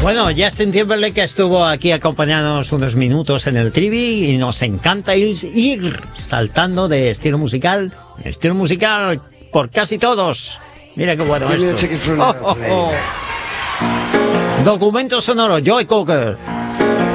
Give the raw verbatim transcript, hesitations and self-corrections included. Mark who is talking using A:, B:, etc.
A: Bueno, Justin Timberlake estuvo aquí acompañándonos unos minutos en el Trivi y nos encanta ir, ir saltando de estilo musical, estilo musical por casi todos. Mira qué bueno esto. Oh, oh, oh. Documento sonoro, Joe Cocker.